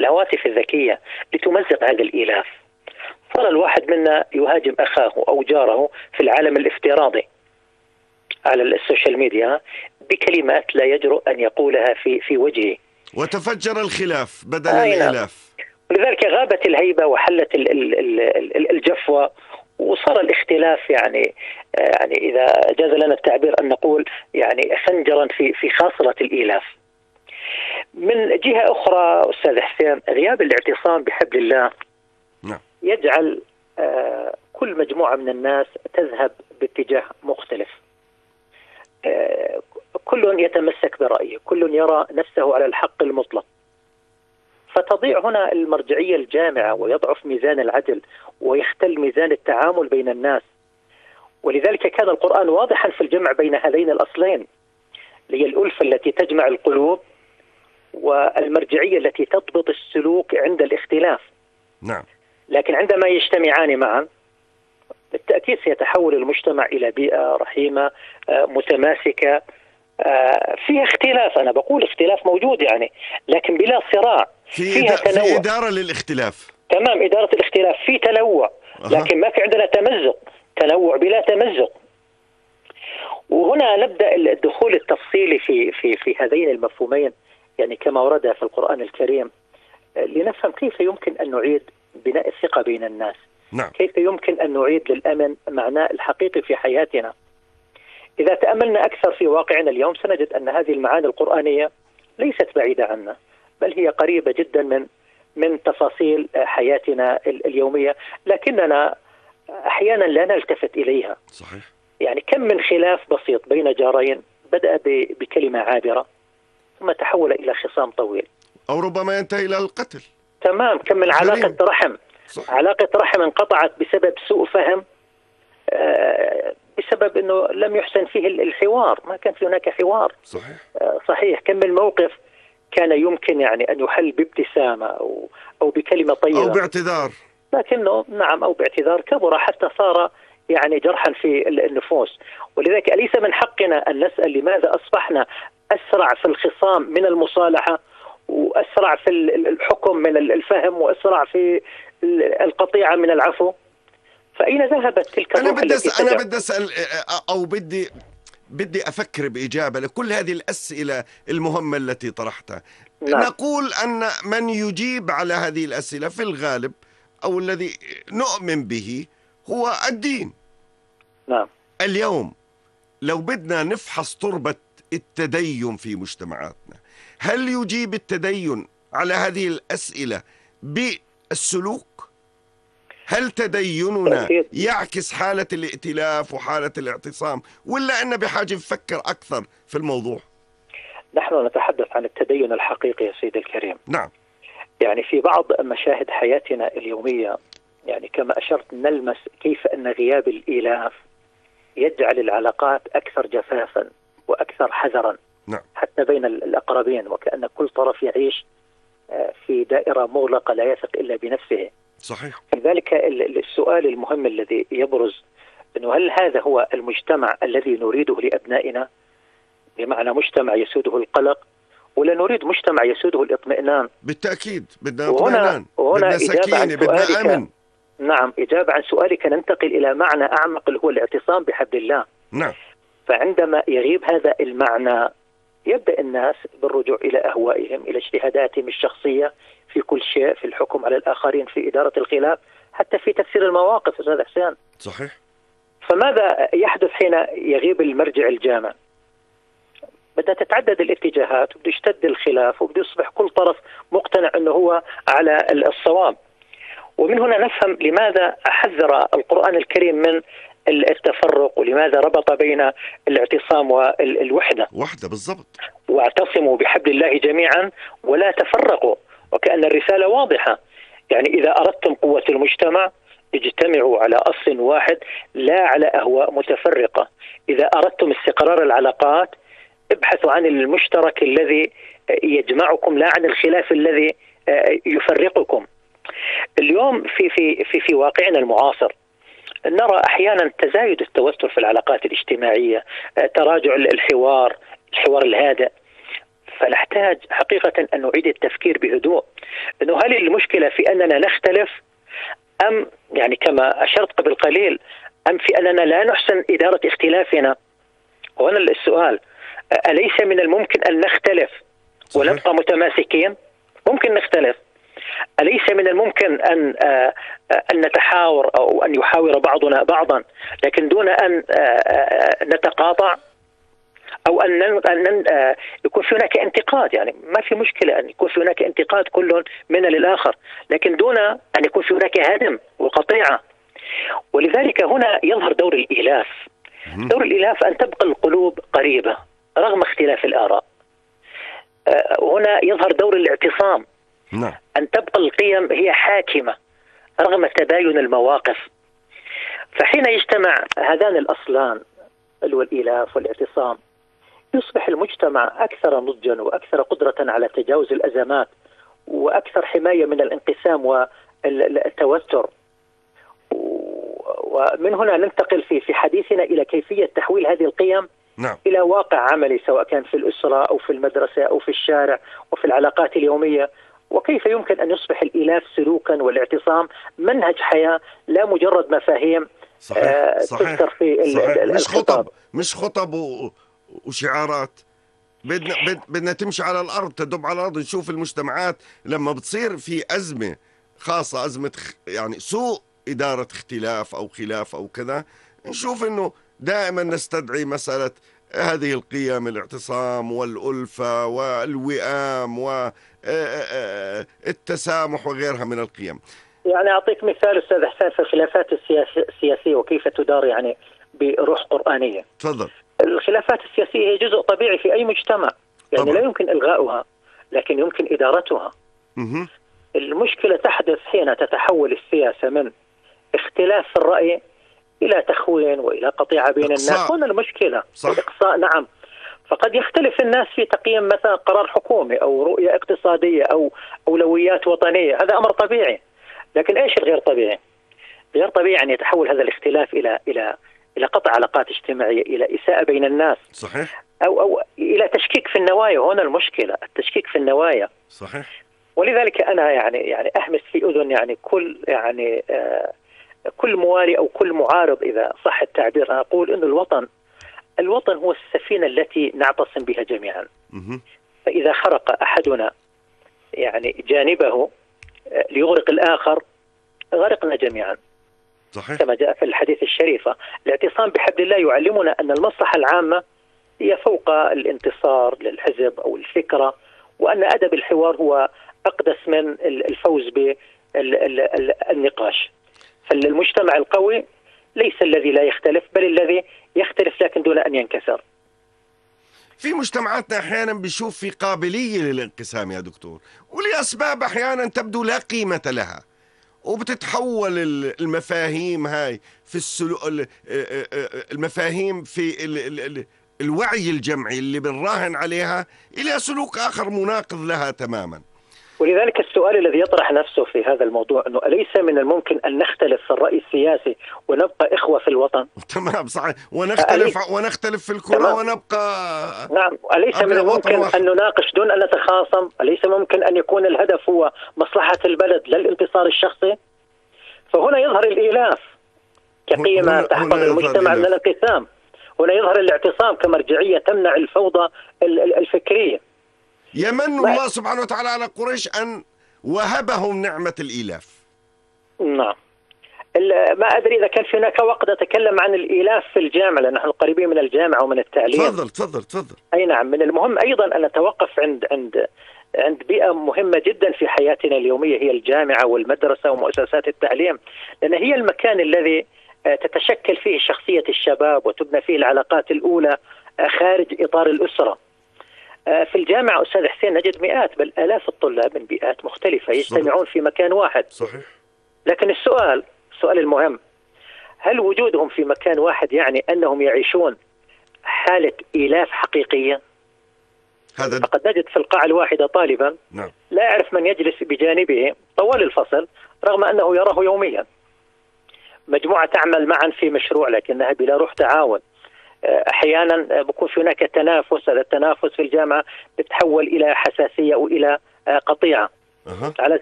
الهواتف الذكية لتمزق هذا الإيلاف. صار الواحد منا يهاجم أخاه أو جاره في العالم الافتراضي على السوشيال ميديا بكلمات لا يجرؤ أن يقولها في وجهه، وتفجر الخلاف بدل الإيلاف. ولذلك غابت الهيبة وحلت الجفوة، وصار الاختلاف يعني إذا جاز لنا التعبير أن نقول يعني خنجرا في خاصرة الإيلاف. من جهة أخرى أستاذ حسين، غياب الاعتصام بحبل الله يجعل كل مجموعة من الناس تذهب باتجاه مختلف، كل يتمسك برأيه، كل يرى نفسه على الحق المطلق، فتضيع هنا المرجعية الجامعة ويضعف ميزان العدل ويختل ميزان التعامل بين الناس. ولذلك كان القرآن واضحا في الجمع بين هذين الأصلين، هي الألفة التي تجمع القلوب والمرجعية التي تضبط السلوك عند الاختلاف. نعم. لكن عندما يجتمعان معا بالتأكيد سيتحول المجتمع إلى بيئة رحيمة متماسكة فيها اختلاف، أنا بقول اختلاف موجود يعني، لكن بلا صراع، فيها تنوع، في إدارة للاختلاف. تمام، إدارة الاختلاف، في تنوع، لكن ما في عندنا تمزق، تنوع بلا تمزق. وهنا نبدأ الدخول التفصيلي في هذين المفهومين يعني كما ورد في القرآن الكريم، لنفهم كيف يمكن أن نعيد بناء الثقة بين الناس. نعم. كيف يمكن أن نعيد للأمن معناه الحقيقي في حياتنا. إذا تأملنا أكثر في واقعنا اليوم سنجد أن هذه المعاني القرآنية ليست بعيدة عنا، بل هي قريبة جدا من تفاصيل حياتنا اليومية، لكننا أحيانا لا نلتفت إليها. صحيح. يعني كم من خلاف بسيط بين جارين بدأ بكلمة عابرة ثم تحول إلى خصام طويل، أو ربما ينتهي إلى القتل. تمام. كم من علاقة رحم، علاقة رحم انقطعت بسبب سوء فهم، بسبب أنه لم يحسن فيه الحوار، ما كان في هناك حوار. صحيح. صحيح. كم من موقف كان يمكن يعني أن يحل بابتسامة أو بكلمة طيبة أو باعتذار، لكنه نعم أو باعتذار كبر حتى صار يعني جرحا في النفوس. ولذلك أليس من حقنا أن نسأل لماذا أصبحنا أسرع في الخصام من المصالحة، وأسرع في الحكم من الفهم، وأسرع في القطيعة من العفو؟ فأين ذهبت تلك الروح التي أنا بدي أسأل أو بدي أفكر بإجابة لكل هذه الأسئلة المهمة التي طرحتها. نعم. نقول أن من يجيب على هذه الأسئلة في الغالب أو الذي نؤمن به هو الدين. نعم. اليوم لو بدنا نفحص تربة التدين في مجتمعاتنا، هل يجيب التدين على هذه الأسئلة بالسلوك؟ هل تديننا يعكس حالة الائتلاف وحالة الاعتصام، ولا أننا بحاجة نفكر أكثر في الموضوع؟ نحن نتحدث عن التدين الحقيقي يا سيدي الكريم. نعم. يعني في بعض مشاهد حياتنا اليومية يعني كما أشرت نلمس كيف أن غياب الإيلاف يجعل العلاقات أكثر جفافا وأكثر حذرا. نعم. حتى بين الأقربين، وكأن كل طرف يعيش في دائرة مغلقة لا يثق إلا بنفسه. صحيح. لذلك السؤال المهم الذي يبرز أنه هل هذا هو المجتمع الذي نريده لأبنائنا، بمعنى مجتمع يسوده القلق، ولا نريد مجتمع يسوده الاطمئنان؟ بالتأكيد بدنا اطمئنان، بدنا سكينة، بدنا أمن. نعم. إجابة عن سؤالك ننتقل إلى معنى أعمق اللي هو الاعتصام بحبل الله. نعم. فعندما يغيب هذا المعنى يبدأ الناس بالرجوع إلى أهوائهم، إلى اجتهاداتهم الشخصية في كل شيء، في الحكم على الآخرين، في إدارة الخلاف، حتى في تفسير المواقف أستاذ حسين. صحيح. فماذا يحدث حين يغيب المرجع الجامع؟ بدأت تتعدد الاتجاهات، وبده يشتد الخلاف، وبده يصبح كل طرف مقتنع أنه هو على الصواب. ومن هنا نفهم لماذا حذر القرآن الكريم من التفرق، ولماذا ربط بين الاعتصام والوحدة. وحدة بالضبط. واعتصموا بحبل الله جميعا ولا تفرقوا، وكأن الرسالة واضحة. يعني إذا أردتم قوة المجتمع اجتمعوا على أصل واحد لا على أهواء متفرقة. إذا أردتم استقرار العلاقات ابحثوا عن المشترك الذي يجمعكم لا عن الخلاف الذي يفرقكم. اليوم في واقعنا المعاصر نرى أحيانا تزايد التوتر في العلاقات الاجتماعية، تراجع الحوار الهادئ. فنحتاج حقيقة أن نعيد التفكير بهدوء، أنه هل المشكلة في أننا نختلف، أم يعني كما أشرت قبل قليل، أم في أننا لا نحسن إدارة اختلافنا؟ وهنا السؤال، أليس من الممكن أن نختلف ونبقى متماسكين؟ ممكن نختلف. أليس من الممكن أن نتحاور أو أن يحاور بعضنا بعضا لكن دون أن نتقاطع، أو أن يكون في هناك انتقاد؟ يعني ما في مشكلة أن يكون في هناك انتقاد كل منا للآخر، لكن دون أن يكون في هناك هدم وقطيعة. ولذلك هنا يظهر دور الإيلاف. دور الإيلاف أن تبقى القلوب قريبة رغم اختلاف الآراء. هنا يظهر دور الاعتصام، أن تبقى القيم هي حاكمة رغم تباين المواقف. فحين يجتمع هذان الأصلان الإيلاف والاعتصام يصبح المجتمع أكثر نضجا وأكثر قدرة على تجاوز الأزمات وأكثر حماية من الانقسام والتوتر. ومن هنا ننتقل في حديثنا إلى كيفية تحويل هذه القيم إلى واقع عملي، سواء كان في الأسرة أو في المدرسة أو في الشارع وفي العلاقات اليومية، وكيف يمكن أن يصبح الإيلاف سلوكا والاعتصام منهج حياة لا مجرد مفاهيم تذكر في مش خطب وشعارات. بدنا تمشي على الأرض، تدب على الأرض. نشوف المجتمعات لما بتصير في أزمة خاصة، أزمة يعني سوء إدارة اختلاف أو خلاف أو كذا، نشوف أنه دائما نستدعي مسألة هذه القيم، الاعتصام والألفة والوئام والتسامح وغيرها من القيم. يعني أعطيك مثال أستاذ حسين في الخلافات السياسية وكيف تدار يعني بروح قرآنية. تفضل. الخلافات السياسية هي جزء طبيعي في أي مجتمع، يعني طبعا. لا يمكن إلغاؤها لكن يمكن إدارتها. المشكلة تحدث حين تتحول السياسة من اختلاف في الرأي إلى تخوين وإلى قطيعة بين الناس. هنا المشكلة الإقصاء. نعم، فقد يختلف الناس في تقييم مثلا قرار حكومي أو رؤية اقتصادية أو أولويات وطنية، هذا أمر طبيعي. لكن إيش الغير طبيعي؟ غير طبيعي أن يتحول هذا الاختلاف إلى قطع علاقات اجتماعية، إلى إساءة بين الناس. صحيح. أو إلى تشكيك في النوايا. هنا المشكلة التشكيك في النوايا. صحيح. ولذلك أنا يعني أهمس في أذن يعني كل موالي أو كل معارض إذا صح التعبير، أنا أقول إنه الوطن هو السفينة التي نعتصم بها جميعا. فإذا خرق أحدنا يعني جانبه ليغرق الآخر غرقنا جميعا. صحيح. كما جاء في الحديث الشريفة، الاعتصام بحبل الله يعلمنا أن المصلحة العامة هي فوق الانتصار للحزب أو الفكرة، وأن أدب الحوار هو أقدس من الفوز بالنقاش. فالمجتمع القوي ليس الذي لا يختلف، بل الذي يختلف لكن دون أن ينكسر. في مجتمعاتنا أحيانا بيشوف في قابلية للانقسام يا دكتور، ولأسباب أحيانا تبدو لا قيمة لها، وبتتحول المفاهيم هاي في المفاهيم في الوعي الجمعي اللي بنراهن عليها إلى سلوك آخر مناقض لها تماما. ولذلك السؤال الذي يطرح نفسه في هذا الموضوع أنه أليس من الممكن أن نختلف في الرأي السياسي ونبقى إخوة في الوطن؟ تمام، صحيح. ونختلف في الكرة ونبقى. نعم. أليس من الممكن أن نناقش دون أن نتخاصم؟ أليس ممكن أن يكون الهدف هو مصلحة البلد لا الانتصار الشخصي؟ فهنا يظهر الإيلاف كقيمة تحفظ المجتمع من الانقسام. هنا يظهر الاعتصام كمرجعية تمنع الفوضى الفكرية. يمن الله سبحانه وتعالى على قريش أن وهبهم نعمة الإيلاف. نعم. ما أدري إذا كان في هناك وقت أتكلم عن الإيلاف في الجامعة، لأن نحن قريبين من الجامعة ومن التعليم. تفضل. أي نعم. من المهم أيضا أن نتوقف عند بيئة مهمة جدا في حياتنا اليومية، هي الجامعة والمدرسة ومؤسسات التعليم، لأن هي المكان الذي تتشكل فيه شخصية الشباب وتبنى فيه العلاقات الأولى خارج إطار الأسرة. في الجامعة أستاذ حسين نجد مئات بل آلاف الطلاب من بيئات مختلفة يجتمعون في مكان واحد. صحيح. لكن السؤال المهم، هل وجودهم في مكان واحد يعني أنهم يعيشون حالة إيلاف حقيقية؟ فقد نجد في القاعة الواحدة طالبا لا يعرف من يجلس بجانبه طوال الفصل رغم أنه يراه يوميا. مجموعة تعمل معا في مشروع لكنها بلا روح تعاون. أحيانا بكون في هناك تنافس، هذا التنافس في الجامعة بتحول إلى حساسية وإلى قطيعة. على